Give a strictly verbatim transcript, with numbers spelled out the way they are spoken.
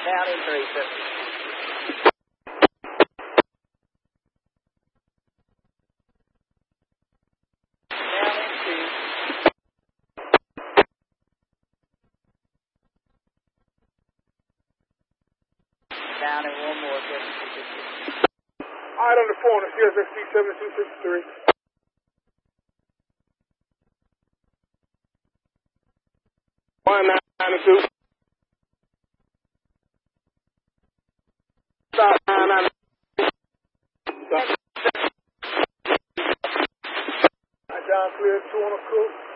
Down in three, sir. Down in two. Down in one more, seven two six three. All right, on the phone, C S X T seven two six three. one nine two. Stop nine nine. Stop. Down clear, two on the cook.